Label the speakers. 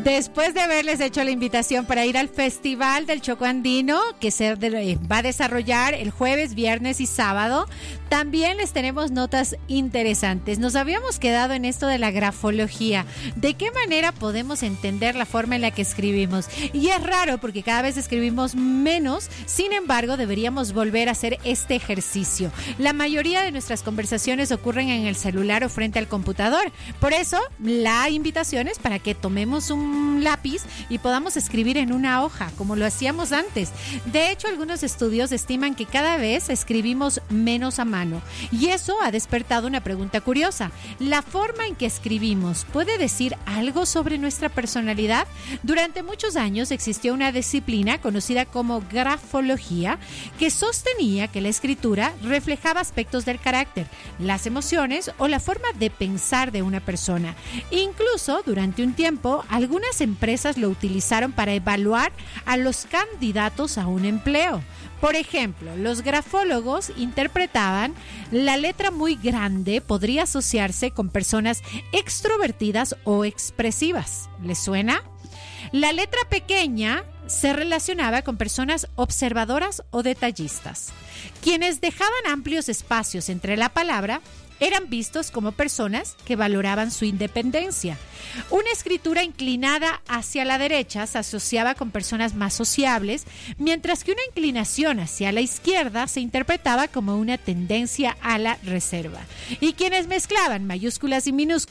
Speaker 1: Después de haberles hecho la invitación para ir al Festival del Choco Andino, que va a desarrollar el jueves, viernes y sábado, también les tenemos notas interesantes. Nos habíamos quedado en esto de la grafología. ¿De qué manera podemos entender la forma en la que escribimos? Y es raro porque cada vez escribimos menos, sin embargo, deberíamos volver a hacer este ejercicio. La mayoría de nuestras conversaciones ocurren en el celular o frente al computador. Por eso, la invitación es para que tomemos un lápiz y podamos escribir en una hoja, como lo hacíamos antes. De hecho, algunos estudios estiman que cada vez escribimos menos a mano. Y eso ha despertado una pregunta curiosa. ¿La forma en que escribimos puede decir algo sobre nuestra personalidad? Durante muchos años existió una disciplina conocida como grafología que sostenía que la escritura reflejaba aspectos del carácter, las emociones o la forma de pensar de una persona. Incluso, durante un tiempo, algunas empresas lo utilizaron para evaluar a los candidatos a un empleo. Por ejemplo, los grafólogos interpretaban la letra muy grande podría asociarse con personas extrovertidas o expresivas. ¿Les suena? La letra pequeña se relacionaba con personas observadoras o detallistas. Quienes dejaban amplios espacios entre la palabra eran vistos como personas que valoraban su independencia. Una escritura inclinada hacia la derecha se asociaba con personas más sociables, mientras que una inclinación hacia la izquierda se interpretaba como una tendencia a la reserva. Y quienes mezclaban mayúsculas y minúsculas